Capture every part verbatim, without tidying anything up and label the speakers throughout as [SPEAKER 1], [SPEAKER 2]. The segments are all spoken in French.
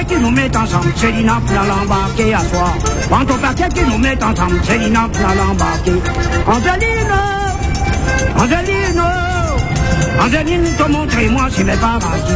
[SPEAKER 1] paquet qui nous met ensemble, Célina l'a l'embarquer à soi. Vends ton paquet qui nous met ensemble, Célina l'a l'embarquer. Angelino, Angelino, Angelino, te montrez-moi si mes paradis.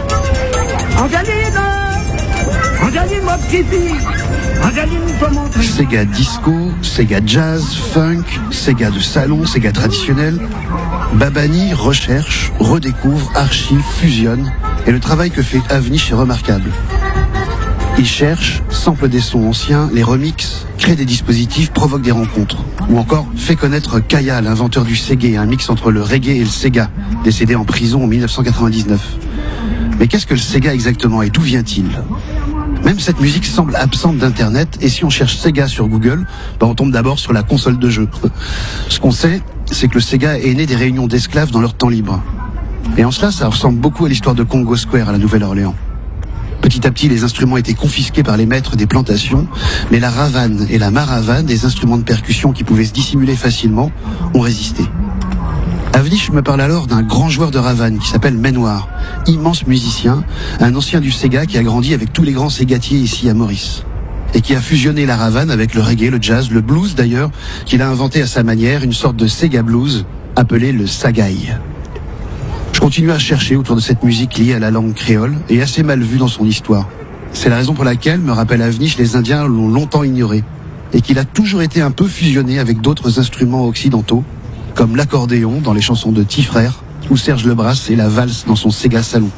[SPEAKER 1] Angelino, Angelino, mon petit fils, Angelino, te montrez-moi.
[SPEAKER 2] Sega disco, Sega jazz, funk, Sega de salon, Sega traditionnel. Babani recherche, redécouvre, archive, fusionne, et le travail que fait Avnish est remarquable. Il cherche, sample des sons anciens, les remix, crée des dispositifs, provoque des rencontres. Ou encore fait connaître Kaya, l'inventeur du Segé, un mix entre le reggae et le Sega, décédé en prison en mille neuf cent quatre-vingt-dix-neuf. Mais qu'est-ce que le Sega exactement et d'où vient-il ? Même cette musique semble absente d'internet, et si on cherche Sega sur Google, ben on tombe d'abord sur la console de jeu. Ce qu'on sait, c'est que le Sega est né des réunions d'esclaves dans leur temps libre. Et en cela, ça ressemble beaucoup à l'histoire de Congo Square à la Nouvelle-Orléans. Petit à petit, les instruments étaient confisqués par les maîtres des plantations, mais la ravane et la maravane, des instruments de percussion qui pouvaient se dissimuler facilement, ont résisté. Avnish me parle alors d'un grand joueur de ravane qui s'appelle Menoir, immense musicien, un ancien du Sega qui a grandi avec tous les grands ségatiers ici à Maurice, et qui a fusionné la ravane avec le reggae, le jazz, le blues d'ailleurs, qu'il a inventé à sa manière, une sorte de Sega blues appelé le sagaï. Je continue à chercher autour de cette musique liée à la langue créole et assez mal vue dans son histoire. C'est la raison pour laquelle, me rappelle Avnish, les Indiens l'ont longtemps ignoré et qu'il a toujours été un peu fusionné avec d'autres instruments occidentaux, comme l'accordéon dans les chansons de Petit Frère ou Serge Lebras et la valse dans son Sega Salon.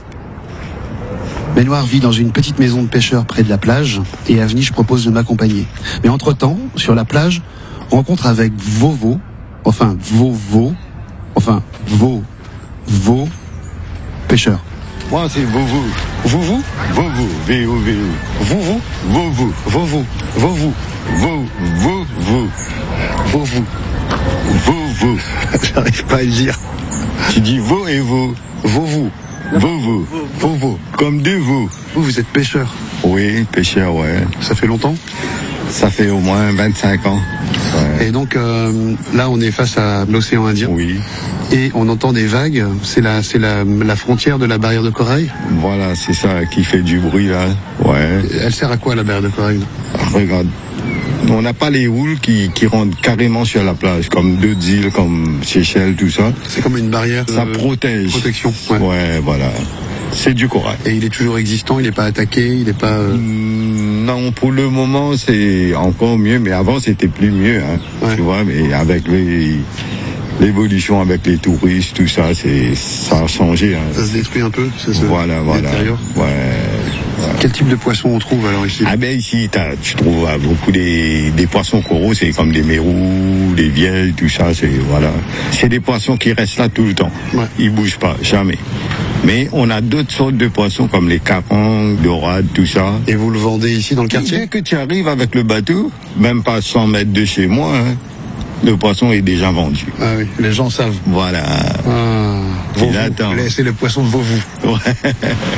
[SPEAKER 2] Menoir vit dans une petite maison de pêcheurs près de la plage et Avnish propose de m'accompagner. Mais entre-temps, sur la plage, rencontre avec Vovo, enfin Vovo, enfin Vo, Vo, pêcheur.
[SPEAKER 3] Moi c'est Vovo. Vovo Vovo. V O V O. Vovo Vovo. Vovo. Vovo. Vovo. Vovo. Vovo. Vovo.
[SPEAKER 2] J'arrive pas à le dire.
[SPEAKER 3] Tu dis vo et vo. Vovo. Vovo. Vovo. Comme deux veaux.
[SPEAKER 2] Vous, vous êtes pêcheur?
[SPEAKER 3] Oui, pêcheur, ouais.
[SPEAKER 2] Ça fait longtemps?
[SPEAKER 3] Ça fait au moins vingt-cinq ans. Ouais.
[SPEAKER 2] Et donc euh, là, on est face à l'océan Indien.
[SPEAKER 3] Oui.
[SPEAKER 2] Et on entend des vagues. C'est la, c'est la, la frontière de la barrière de corail.
[SPEAKER 3] Voilà, c'est ça qui fait du bruit là. Ouais.
[SPEAKER 2] Elle sert à quoi la barrière de corail?
[SPEAKER 3] Regarde. On n'a pas les houles qui, qui rentrent carrément sur la plage, comme d'autres îles, comme Seychelles, tout ça.
[SPEAKER 2] C'est comme une barrière.
[SPEAKER 3] Ça
[SPEAKER 2] euh,
[SPEAKER 3] protège.
[SPEAKER 2] Protection. Ouais.
[SPEAKER 3] Ouais, voilà. C'est du corail.
[SPEAKER 2] Et il est toujours existant, il n'est pas attaqué, il n'est pas... Euh...
[SPEAKER 3] Mmh, non, pour le moment, c'est encore mieux, mais avant, c'était plus mieux, hein, ouais. Tu vois, mais avec les... l'évolution avec les touristes, tout ça, c'est ça a changé. Hein.
[SPEAKER 2] Ça se détruit un peu, c'est ça.
[SPEAKER 3] Voilà, voilà.
[SPEAKER 2] L'intérieur.
[SPEAKER 3] Ouais.
[SPEAKER 2] Voilà. Quel type de poisson on trouve alors ici?
[SPEAKER 3] Ah ben ici, t'as, tu trouves ah, beaucoup des, des poissons coraux, c'est comme des mérous, des vieilles, tout ça, c'est voilà. C'est des poissons qui restent là tout le temps.
[SPEAKER 2] Ouais.
[SPEAKER 3] Ils bougent pas, jamais. Mais on a d'autres sortes de poissons comme les carangues, dorades, tout ça.
[SPEAKER 2] Et vous le vendez ici dans le quartier?
[SPEAKER 3] Dès que tu arrives avec le bateau, même pas cent mètres de chez moi, hein, le poisson est déjà vendu.
[SPEAKER 2] Ah oui, les gens savent.
[SPEAKER 3] Voilà.
[SPEAKER 2] Ah, Vovo. C'est le poisson de Vovo.
[SPEAKER 3] Ouais.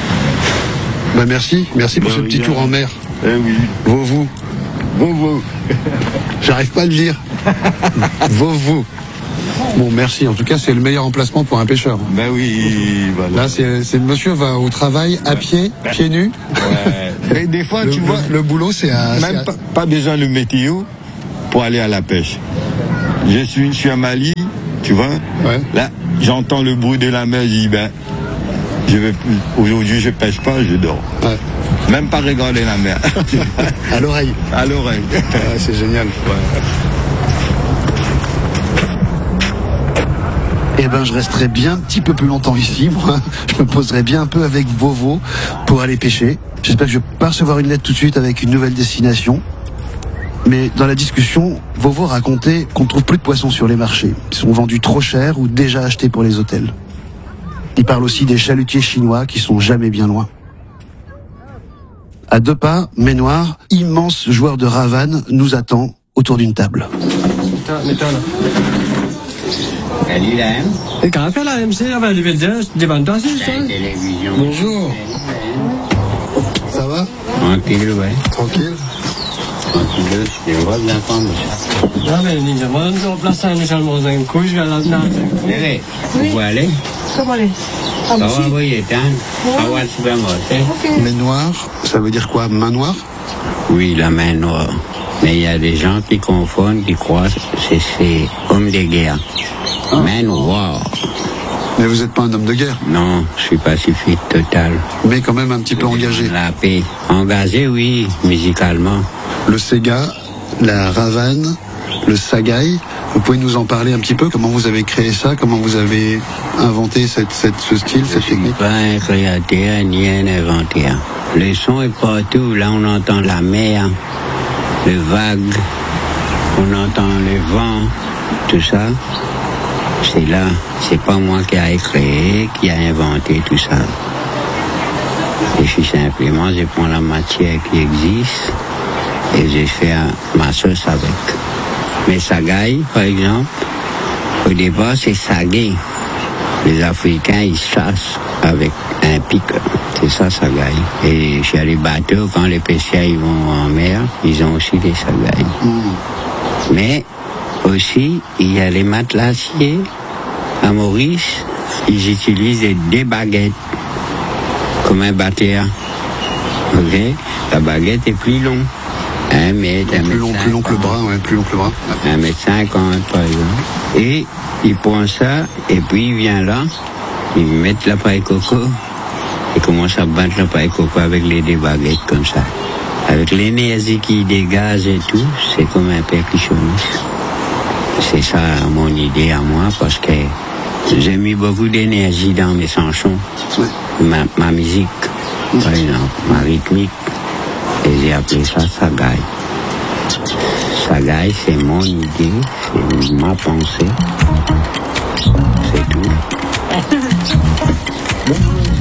[SPEAKER 2] Bah merci, merci pour bah ce oui, petit tour en mer.
[SPEAKER 3] Eh oui.
[SPEAKER 2] Vovo.
[SPEAKER 3] Vovo.
[SPEAKER 2] J'arrive pas à le dire. Vovo. Bon, merci. En tout cas, c'est le meilleur emplacement pour un pêcheur.
[SPEAKER 3] Ben oui. Voilà.
[SPEAKER 2] Là, c'est, c'est monsieur va au travail à pied, pieds nus.
[SPEAKER 3] Ouais. Mais des fois,
[SPEAKER 2] le,
[SPEAKER 3] tu
[SPEAKER 2] le,
[SPEAKER 3] vois.
[SPEAKER 2] Le boulot, c'est à.
[SPEAKER 3] Même
[SPEAKER 2] c'est à...
[SPEAKER 3] Pas, pas besoin de météo pour aller à la pêche. Je suis, je suis à Mali, tu vois.
[SPEAKER 2] Ouais.
[SPEAKER 3] Là, j'entends le bruit de la mer, je dis, ben, je vais, aujourd'hui, je pêche pas, je dors.
[SPEAKER 2] Ouais.
[SPEAKER 3] Même pas regarder la mer.
[SPEAKER 2] À l'oreille.
[SPEAKER 3] À l'oreille.
[SPEAKER 2] Ouais, c'est génial.
[SPEAKER 3] Ouais.
[SPEAKER 2] Eh ben, je resterai bien un petit peu plus longtemps ici, moi. Je me poserai bien un peu avec Vovo pour aller pêcher. J'espère que je vais pas recevoir une lettre tout de suite avec une nouvelle destination. Mais dans la discussion, Vovo racontait qu'on trouve plus de poissons sur les marchés. Ils sont vendus trop cher ou déjà achetés pour les hôtels. Il parle aussi des chalutiers chinois qui sont jamais bien loin. À deux pas, Menoir, immense joueur de ravane, nous attend autour d'une table. Bonjour. Ça va?
[SPEAKER 4] Tranquille, ouais.
[SPEAKER 2] Tranquille.
[SPEAKER 4] Tranquille, je vois bien prendre ça.
[SPEAKER 5] Ah, mais ninja, moi, on place un Michel Mosin, couche, je vais là-dedans.
[SPEAKER 4] Vous pouvez aller?
[SPEAKER 6] Comment aller?
[SPEAKER 1] Ah,
[SPEAKER 4] Ça
[SPEAKER 1] aussi.
[SPEAKER 4] va, oui, éteindre. Ça va, supermarché.
[SPEAKER 2] Main noire, ça veut dire quoi? Main noire?
[SPEAKER 4] Oui, la main noire. Mais il y a des gens qui confondent, qui croient que c'est homme de guerre. Main noire.
[SPEAKER 2] Mais vous n'êtes pas un homme de guerre,
[SPEAKER 4] Non, je suis pacifique total.
[SPEAKER 2] mais quand même un petit peu engagé.
[SPEAKER 4] La paix. Engagé, oui, musicalement.
[SPEAKER 2] Le Sega, la Ravane, le Sagaï, vous pouvez nous en parler un petit peu? Comment vous avez créé ça? Comment vous avez inventé cette, cette, ce style,
[SPEAKER 4] Je
[SPEAKER 2] cette
[SPEAKER 4] suis
[SPEAKER 2] technique?
[SPEAKER 4] pas un créateur ni un inventeur. Le son est partout. Là, on entend la mer, le vague, on entend le vent, tout ça. C'est là, c'est pas moi qui a créé, qui a inventé tout ça. Et je simplement, je prends la matière qui existe et je fais un- ma sauce avec. Mais sagaï, par exemple, au départ, c'est sagué. Les Africains, ils chassent avec un pic. C'est ça, sagaï. Et chez les bateaux, quand les pêcheurs ils vont en mer, ils ont aussi des sagaï. Mais aussi, il y a les matelassiers. À Maurice, ils utilisent des, des baguettes, comme un batteur. Ok? La baguette est plus longue. Un mètre, un
[SPEAKER 2] Plus long,
[SPEAKER 4] mètre
[SPEAKER 2] plus long que le bras, ouais, plus long que le bras.
[SPEAKER 4] un mètre cinquante, par exemple. Et il prend ça, et puis il vient là, il met la paille coco, et commence à battre la paille coco avec les deux baguettes comme ça. Avec l'énergie qu'il dégage et tout, c'est comme un percussionniste. C'est ça mon idée à moi, parce que j'ai mis beaucoup d'énergie dans mes chansons,
[SPEAKER 2] Ouais.
[SPEAKER 4] ma, ma musique, par exemple, ma rythmique, et j'ai appelé ça Sagaï. Sagaï, c'est mon idée, c'est ma pensée, c'est tout.